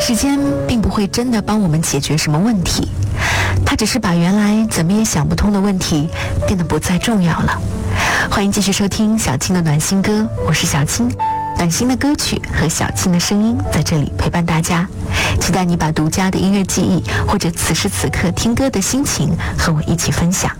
时间并不会真的帮我们解决什么问题，它只是把原来怎么也想不通的问题变得不再重要了。欢迎继续收听小青的暖心歌，我是小青。暖心的歌曲和小青的声音在这里陪伴大家，期待你把独家的音乐记忆或者此时此刻听歌的心情和我一起分享。